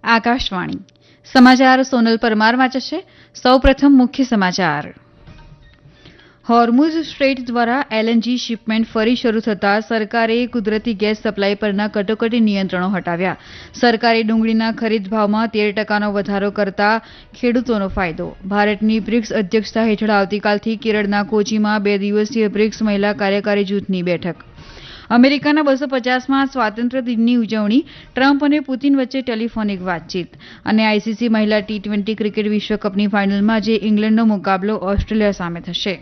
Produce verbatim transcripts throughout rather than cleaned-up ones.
આકાશવાણી સમાચાર સોનલ પરમાર વાંચે છે. સૌપ્રથમ મુખ્ય સમાચાર. હોર્મુઝ સ્ટ્રેટ દ્વારા એલએનજી શિપમેન્ટ ફરી શરૂ થતાં સરકારે કુદરતી ગેસ સપ્લાય પરના કટોકટી નિયંત્રણો હટાવ્યા. સરકારે ડુંગળીના ખરીદ ભાવમાં તેર ટકાનો વધારો કરતા ખેડૂતોનો ફાયદો. ભારતની બ્રિક્સ અધ્યક્ષતા હેઠળ આવતીકાલથી કેરળના કોચીમાં બે દિવસીય બ્રિક્સ મહિલા કાર્યકારી જૂથની બેઠક. અમેરિકાના બસો પચાસમાં સ્વાતંત્ર્ય દિનની ઉજવણી, ટ્રમ્પ અને પુતિન વચ્ચે ટેલિફોનિક વાતચીત અને આઈસીસી મહિલા ટી ટ્વેન્ટી ક્રિકેટ વિશ્વકપની ફાઇનલમાં આજે ઇંગ્લેન્ડનો મુકાબલો ઓસ્ટ્રેલિયા સામે થશે.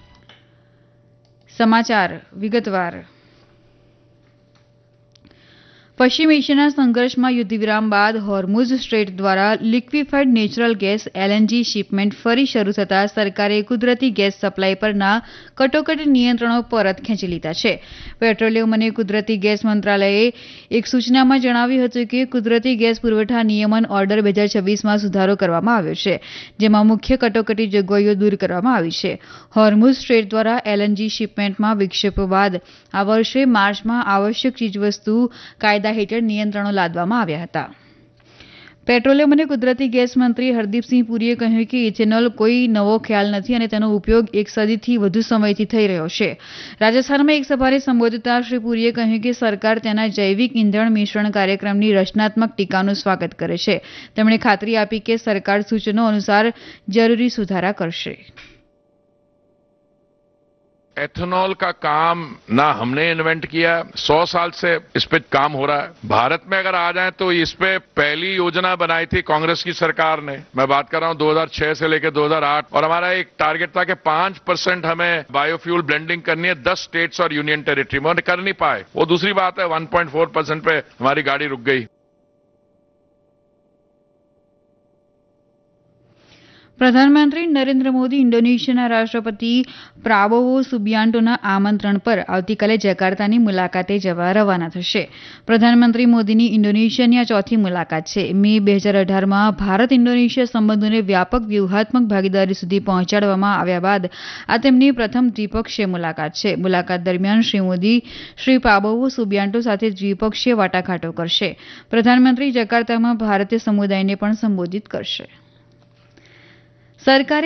સમાચાર વિગતવાર. પશ્ચિમ એશિયાના સંઘર્ષમાં યુદ્ધવિરામ બાદ હોર્મુઝ સ્ટ્રેટ દ્વારા liquefied natural gas LNG shipment ફરી શરૂ થતાં સરકારે કુદરતી ગેસ સપ્લાય પરના કટોકટી નિયંત્રણો પરત ખેંચી લીધા છે. પેટ્રોલિયમ અને કુદરતી ગેસ મંત્રાલયે એક સૂચનામાં જણાવ્યું હતું કે કુદરતી ગેસ પુરવઠા નિયમન ઓર્ડર બે હજાર છવ્વીસમાં સુધારો કરવામાં આવ્યો છે, જેમાં મુખ્ય કટોકટી જોગવાઈઓ દૂર કરવામાં આવી છે. હોર્મુઝ સ્ટ્રેટ દ્વારા એલએનજી શિપમેન્ટમાં વિક્ષેપો બાદ આ વર્ષે માર્ચમાં આવશ્યક ચીજવસ્તુ કાયદા હેઠળ નિયંત્રણો લાદવામાં આવ્યા હતા. પેટ્રોલિયમ અને કુદરતી ગેસ મંત્રી હરદીપસિંહ પુરીએ કહ્યું કે ઇથેનોલ કોઈ નવો ખ્યાલ નથી અને તેનો ઉપયોગ એક સદીથી વધુ સમયથી થઈ રહ્યો છે. રાજસ્થાનમાં એક સભાને સંબોધતા શ્રી પુરીએ કહ્યું કે સરકાર તેના જૈવિક ઇંધણ મિશ્રણ કાર્યક્રમની રચનાત્મક ટીકાનું સ્વાગત કરે છે. તેમણે ખાતરી આપી કે સરકાર સૂચનો અનુસાર જરૂરી સુધારા કરશે. एथेनॉल का काम ना हमने इन्वेंट किया, सौ साल से इस पे काम हो रहा है. भारत में अगर आ जाए तो इस पे पहली योजना बनाई थी कांग्रेस की सरकार ने. मैं बात कर रहा हूं दो हज़ार छह से लेकर दो हज़ार आठ, और हमारा एक टारगेट था कि पांच परसेंट हमें बायोफ्यूल ब्लेंडिंग करनी है दस स्टेट्स और यूनियन टेरिटरी में, कर नहीं पाए. वो दूसरी बात है, वन पॉइंट फोर परसेंट पे हमारी गाड़ी रुक गई. પ્રધાનમંત્રી નરેન્દ્ર મોદી ઇન્ડોનેશિયાના રાષ્ટ્રપતિ પ્રાબોવો સુબિયાન્ટોના આમંત્રણ પર આવતીકાલે જકાર્તાની મુલાકાતે જવા રવાના થશે. પ્રધાનમંત્રી મોદીની ઇન્ડોનેશિયાની આ ચોથી મુલાકાત છે. મે બે હજાર અઢારમાં ભારત ઇન્ડોનેશિયા સંબંધોને વ્યાપક વ્યૂહાત્મક ભાગીદારી સુધી પહોંચાડવામાં આવ્યા બાદ આ તેમની પ્રથમ દ્વિપક્ષીય મુલાકાત છે. મુલાકાત દરમિયાન શ્રી મોદી શ્રી પ્રાબોવો સુબિયાન્ટો સાથે દ્વિપક્ષીય વાટાઘાટો કરશે. પ્રધાનમંત્રી જકાર્તામાં ભારતીય સમુદાયને પણ સંબોધિત કરશે. સરકારે